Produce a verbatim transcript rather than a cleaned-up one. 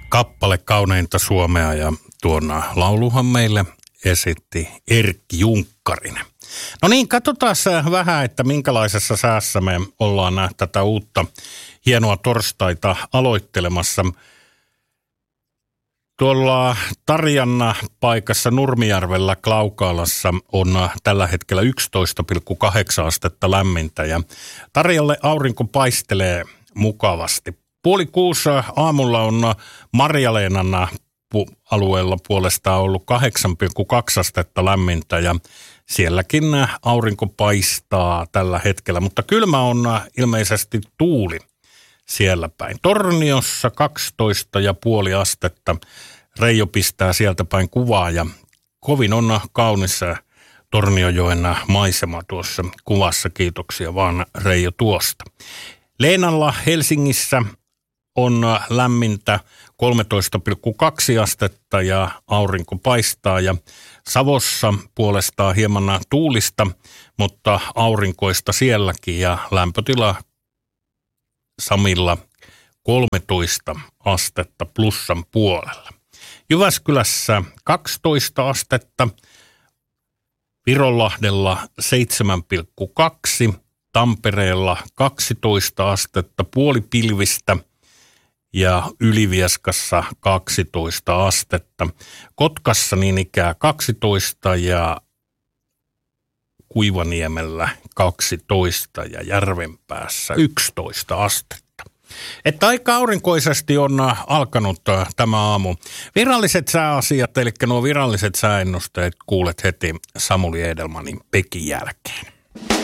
Kappale kauneinta Suomea, ja tuon lauluhan meille esitti Erkki Junkkarinen. No niin, katsotaan vähän, että minkälaisessa säässä me ollaan tätä uutta hienoa torstaita aloittelemassa. Tuolla Tarjanna paikassa Nurmijärvellä Klaukaalassa on tällä hetkellä yksitoista pilkku kahdeksan astetta lämmintä ja Tarjalle aurinko paistelee mukavasti. Puoli kuusi aamulla on Marja-Leenan alueella puolestaan ollut kahdeksan pilkku kaksi astetta lämmintä ja sielläkin aurinko paistaa tällä hetkellä, mutta kylmä on ilmeisesti tuuli siellä päin. Torniossa kaksitoista pilkku viisi astetta. Reijo pistää sieltä päin kuvaa ja kovin on kaunis Torniojoen maisema tuossa kuvassa. Kiitoksia vaan Reijo tuosta. Leenalla Helsingissä on lämmintä kolmetoista pilkku kaksi astetta ja aurinko paistaa ja Savossa puolestaan hieman tuulista, mutta aurinkoista sielläkin ja lämpötila Samilla kolmetoista astetta plussan puolella. Jyväskylässä kaksitoista astetta, Vironlahdella seitsemän pilkku kaksi, Tampereella kaksitoista astetta, puolipilvistä ja Ylivieskassa kaksitoista astetta. Kotkassa niin ikään kaksitoista ja Kuivaniemellä kaksitoista ja Järvenpäässä yksitoista astetta. Että aika aurinkoisesti on alkanut tämä aamu. Viralliset sääasiat, eli nuo viralliset sääennusteet kuulet heti Samuli Edelmanin Pekin jälkeen.